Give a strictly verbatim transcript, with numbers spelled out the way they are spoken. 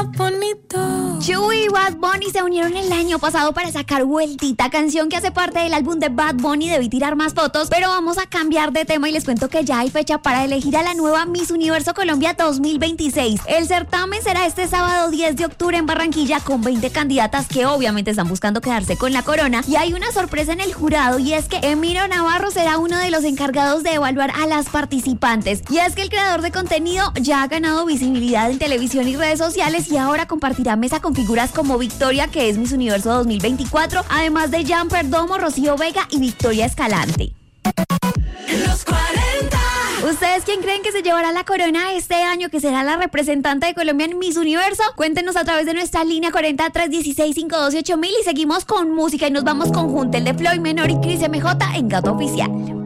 bonito. Chewy y Bad Bunny se unieron el año pasado para sacar Vueltita, canción que hace parte del álbum de Bad Bunny. Debí tirar más fotos, pero vamos a cambiar de tema y les cuento que ya hay fecha para elegir a la nueva Miss Universo Colombia dos mil veintiséis. El certamen será este sábado diez de octubre en Barranquilla con veinte candidatas que obviamente están buscando quedarse con la corona. Y hay una sorpresa en el jurado y es que Emiro Navarro será uno de los encargados de evaluar a las participantes. Y es que el creador de contenido ya ha ganado visibilidad en televisión y redes sociales y ahora compartirá mesa con figuras como Victoria, que es Miss Universo dos mil veinticuatro, además de Jan Perdomo, Rocío Vega y Victoria Escalante. Los cuarenta. ¿Ustedes quién creen que se llevará la corona este año, que será la representante de Colombia en Miss Universo? Cuéntenos a través de nuestra línea cuarenta, tres dieciséis, cinco doce, ocho mil y seguimos con música y nos vamos con Junte, el de Floyd Menor y Cris M J en Gato Oficial.